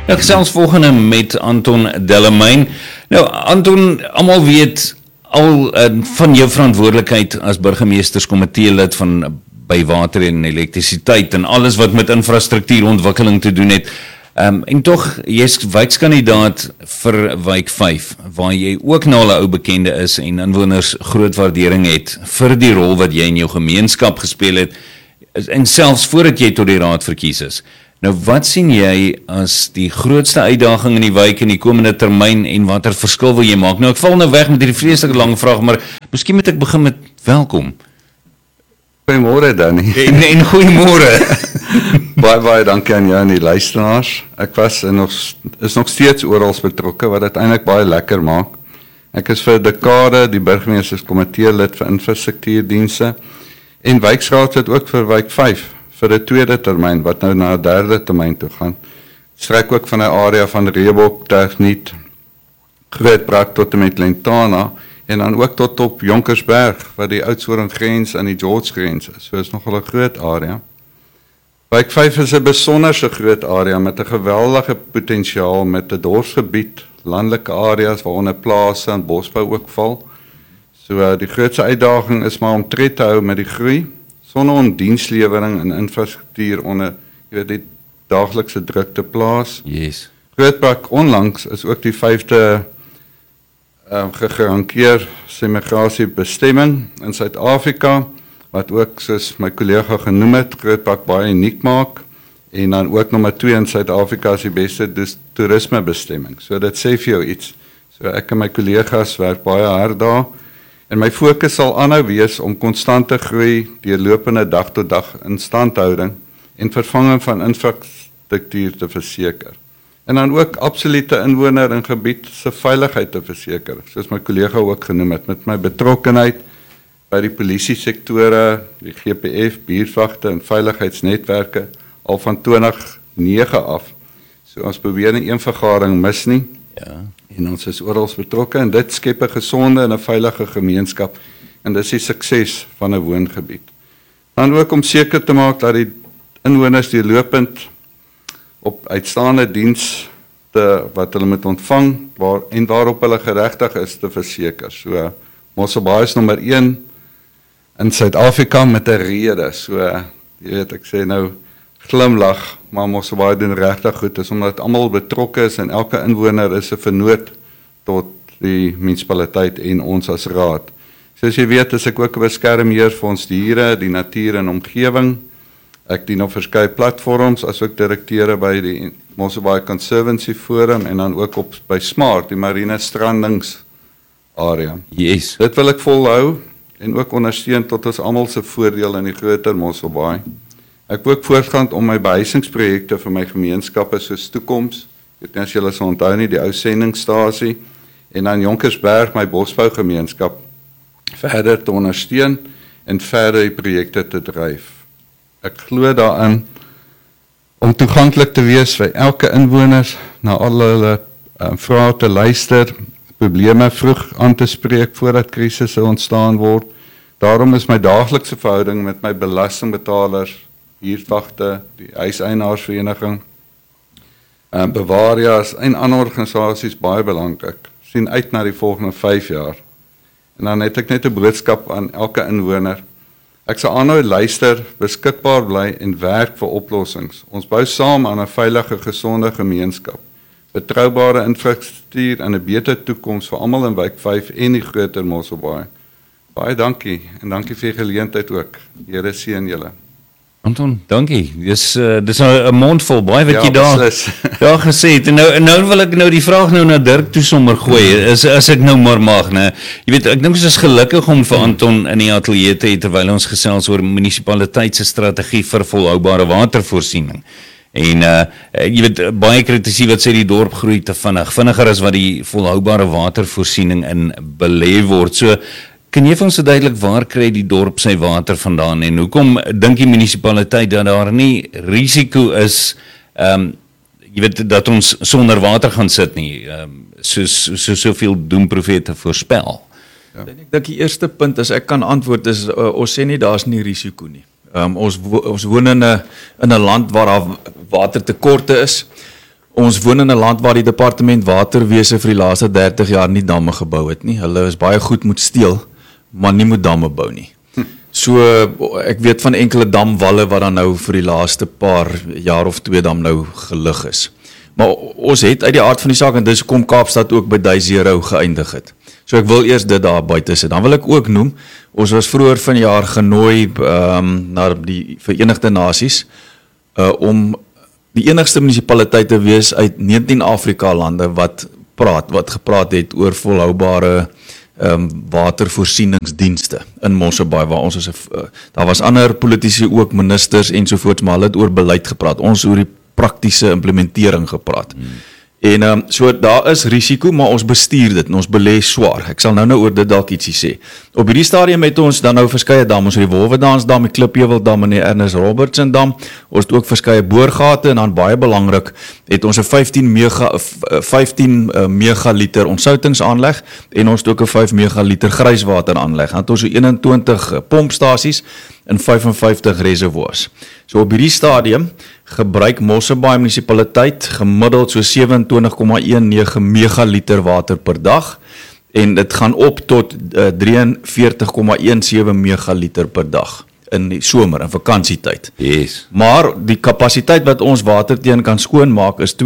Ek gesels volgende met Anton Delamain. Nou, Anton, almal weet al van jou verantwoordelikheid as burgemeesterskomitee lid van by water en elektrisiteit en alles wat met infrastruktuurontwikkeling te doen het. En tog, jy is wijkskandidaat vir wijk 5, waar jy ook nou 'n ou bekende is en inwoners groot waardering het vir die rol wat jy in jou gemeenskap gespeel het, en selfs voordat jy tot die raad verkies is. Nou, wat sien jy as die grootste uitdaging in die wijk in die komende termyn en watter verskil wil jy maak? Nou, ek val nou weg met hierdie vreeslike lang vraag, maar miskien moet ek begin met welkom. Goeiemôre Danny. En goeiemôre. Baie dankie aan jou en die luisteraars. Ek was en is nog steeds oral betrokke wat dit eintlik baie lekker maak. Ek is vir dekade die burgemeesterskomitee lid vir infrastruktuurdienste en wijkraadslid ook vir wijk 5 vir 'n tweede termyn wat nou na 'n derde termyn toe gaan. Strek ook van 'n area van Reebok, Tergniet, Grootbrak tot en met Lentana en dan ook tot op Jonkersberg wat die Oudtshoorn grens en die George grens is. So is nogal 'n groot area. Wijk 5 is 'n besonderse groot area met 'n geweldige potensiaal met 'n dorpsgebied, landelike areas waaronder plase en bosbou ook val. So die grootste uitdaging is maar om tred te hou met die groei sonder om dienslewering en infrastruktuur onder die daaglikse druk te plaas. Yes. Grootbrak onlangs is ook die 5de gerankeer semigrasiebestemming in Suid-Afrika, wat ook, soos my kollega genoem het, Grootbrak baie uniek maak, en dan ook nommer 2 in Suid-Afrika as die beste toerismebestemming. So dit sê vir jou iets. So ek en my kollegas werk baie hard daar, en my fokus sal aanhou wees om konstante groei, deurlopende dag tot dag instandhouding en vervanging van infrastruktuur te verseker. En dan ook absolute inwoner en gebied se veiligheid te verseker, soos my kollega ook genoem het, met my betrokkenheid by die polisiesektore, die GPF, buurtwagte en veiligheidsnetwerke al van 2009 af. So ons probeer nie een vergadering mis nie. Ja. En ons is oral betrokke en dit skep 'n gesonde en 'n veilige gemeenskap en dis die sukses van 'n woongebied. Dan ook om seker te maak dat die inwoners deurlopend op uitstaande dienste wat hulle moet ontvang waarop hulle geregtig is te verseker. So Mosselbaai is nommer 1 in Suid-Afrika met 'n rede. So jy weet, ek sê nou glimlag, maar Mosselbaai doen regtig goed, is omdat almal betrokke is en elke inwoner is 'n vernoot tot die munisipaliteit en ons as raad. Soos jy weet, is ek ook 'n beskermheer vir ons diere, die natuur en omgewing. Ek dien op verskeie platforms as ook direkteure by die Mosselbaai Conservancy Forum en dan ook by Smart, die marine strandingsarea. Yes. Dit wil ek volhou en ook ondersteun tot ons almal se voordeel in die groter Mosselbaai. Ek wil ook voortgaan om my behuisingsprojekte vir my gemeenskappe soos Toekoms, ek weet nie as julle sal onthou nie, die ou sendingstasie, en dan Jonkersberg, my bosbougemeenskap, verder te ondersteun en verder die projekte te dryf. Ek glo daarin om toeganklik te wees vir elke inwoner, na al hulle vrae te luister, probleme vroeg aan te spreek voordat krisisse ontstaan word. Daarom is my daaglikse verhouding met my belastingbetalers, buurtwagte, die huiseienaarsvereniging, Bavaria en ander organisasies baie belangrik. Sien uit na die volgende 5 jaar. En dan het ek net 'n boodskap aan elke inwoner. Ek sal aanhou luister, beskikbaar bly en werk vir oplossings. Ons bou saam aan 'n veilige, gesonde gemeenskap, betroubare infrastruktuur en 'n beter toekoms vir almal in wijk 5 en die groter Mosselbaai. Baie dankie en dankie vir die geleentheid ook. Here seën julle. Anton, dankie. Dis 'n mondvol baie wat Ja, jy daar gesê het. En nou wil ek die vraag na Dirk toe sommer gooi. As ek nou maar mag, né? Jy weet, ek dink ons is gelukkig om vir Anton in die ateljee te hê terwyl ons gesels oor munisipaliteit se strategie vir volhoubare watervoorsiening. En jy weet, baie kritisie wat sê die dorp groei te vinniger as wat die volhoubare watervoorsiening in belê word. So kan jy vir ons verduidelik waar kry die dorp sy water vandaan en hoekom dink die munisipaliteit dat daar nie risiko is, jy weet, dat ons sonder water gaan sit nie, soveel doemprofete voorspel? Ja. Ek dink die eerste punt is, ek kan antwoord is, ons sê nie daar's nie risiko nie. Ons woon in 'n land waar daar watertekorte is. Ons woon in 'n land waar die departement waterwese vir die laaste 30 jaar nie damme gebou het nie. Hulle is baie goed moet steel, maar nie moet damme bou nie. So, ek weet van enkele damwalle wat dan nou vir die laaste paar jaar of 2 dan nou gelig is. Maar ons het uit die aard van die saak, en dis kom Kaapstad ook by Day Zero geëindig het. So ek wil eers dit daar buite sit. Dan wil ek ook noem, ons was vroeër vanjaar genooi na die Verenigde Nasies om die enigste munisipaliteit te wees uit 19 Afrika lande wat gepraat het oor volhoubare watervoorsieningsdienste in Mosselbaai, waar ons daar was ander politici ook, ministers ensovoorts, maar hulle het oor beleid gepraat, ons oor die praktiese implementering gepraat. En so daar is risiko, maar ons bestuur dit en ons belê swaar. Ek sal nou oor dit dalk ietsie sê. Op hierdie stadium het ons dan nou verskeie damme, ons het die Wolwedansdam, die Klipheuweldam en die Ernest Robertson dam. Ons het ook verskeie boorgate en dan baie belangrik, het ons 'n 15 megaliter ontsoutingsaanleg en ons het ook 'n 5 megaliter grijswater aanleg. Dan het ons so 21 pompstasies in 55 reservoirs. So op hierdie stadium gebruik Mosselbaai munisipaliteit gemiddeld so 27,19 megaliter water per dag en dit gaan op tot 43,17 megaliter per dag in die somer en vakansietyd. Yes. Maar die kapasiteit wat ons water teen kan skoonmaak is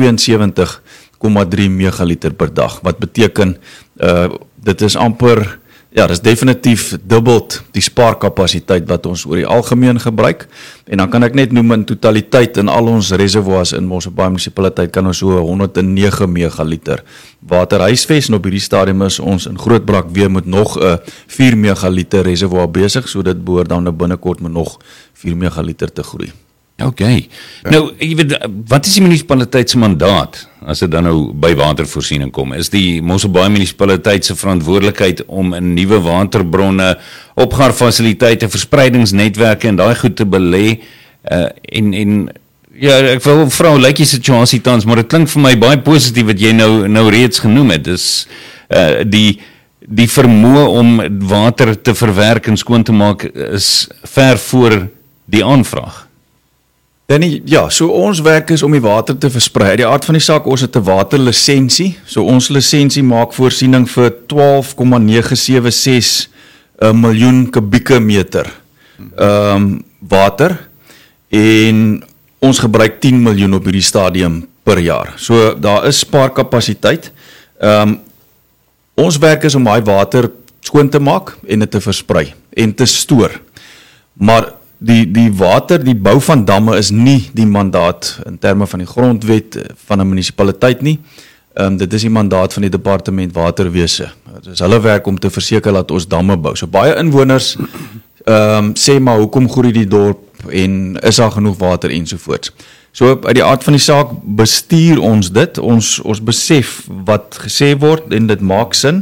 72,3 megaliter per dag, wat beteken dit is amper dit is definitief dubbeld die spaarkapasiteit wat ons oor die algemeen gebruik. En dan kan ek net noem in totaliteit in al ons reservoirs in Mosselbaai munisipaliteit kan ons so 109 megaliter water huisves en op hierdie stadium is ons in Grootbrak weer met nog 'n 4 megaliter reservoir besig, so dit behoort dan nou binnekort met nog 4 megaliter te groei. Okay. Nou, jy weet, wat is die munisipaliteit se mandaat as dit dan nou by watervoorsiening kom? Is die Mosselbaai munisipaliteit se verantwoordelikheid om in nuwe waterbronne, opgaarfasiliteite, verspreidingsnetwerke en daai goed te belê en ja, ek wil vra hoe lyk die situasie tans, maar dit klink vir my baie positief wat jy nou reeds genoem het. Dis die vermoë om water te verwerk en skoon te maak is ver voor die aanvraag. Ja, so ons werk is om die water te versprei. Die aard van die saak, ons het 'n waterlisensie. So ons lisensie maak voorsiening vir 12,976 miljoen kubieke meter water en ons gebruik 10 miljoen op hierdie stadium per jaar. So daar is spaarkapasiteit. Ons werk is om daai water skoon te maak en dit te versprei en te stoor. Maar die water, die bou van damme is nie die mandaat in terme van die grondwet van 'n munisipaliteit nie. Dit is die mandaat van die departement waterwese. Dit is hulle werk om te verseker dat ons damme bou. So baie inwoners sê maar hoekom groei die dorp en is daar genoeg water ensovoorts. So uit die aard van die saak bestuur ons dit. Ons besef wat gesê word en dit maak sin.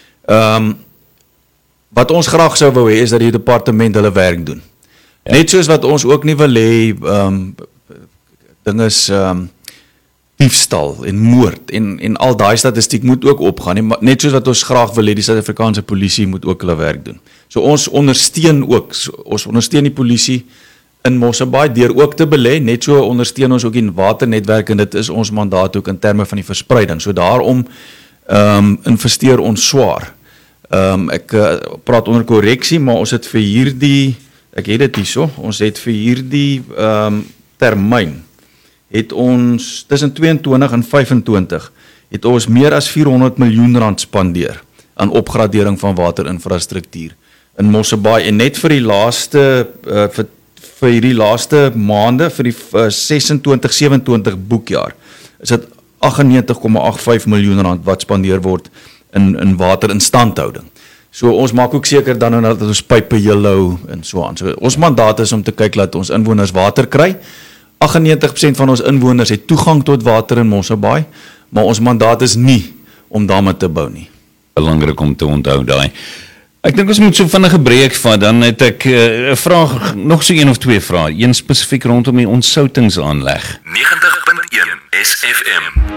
Wat ons graag sou wou hê is dat die departement hulle werk doen. Ja. Net soos wat ons ook nie wil hê dinges diefstal en moord en al daai statistiek moet ook opgaan nie, maar net soos wat ons graag wil hê die Suid-Afrikaanse polisie moet ook hulle werk doen. So ons ondersteun die polisie in Mosselbaai deur ook te belê, net so ondersteun ons ook die waternetwerk en dit is ons mandaat ook in terme van die verspreiding. So daarom investeer ons swaar. Ek praat onder korreksie, maar ons het vir hierdie ek het dit hierso, ons het vir hierdie termyn, het ons tussen 22 en 25, het ons meer as 400 miljoen rand spandeer aan opgradering van waterinfrastruktuur in Mosselbaai en net vir die laaste, vir hierdie laaste maande, vir die 26-27 boekjaar, is dit 98,85 miljoen rand wat spandeer word in waterinstandhouding. So ons maak ook seker dan nou dat ons pype heel hou en so aan. So ons mandaat is om te kyk dat ons inwoners water kry. 98% van ons inwoners het toegang tot water in Mosselbaai, maar ons mandaat is nie om damme te bou nie. Belangrik om te onthou daai. Ek dink ons moet so vinnige breek vat, dan het ek 'n vraag, nog so 1 of 2 vrae. Een spesifiek rondom die ontsoutingsaanleg. 90.1 SFM.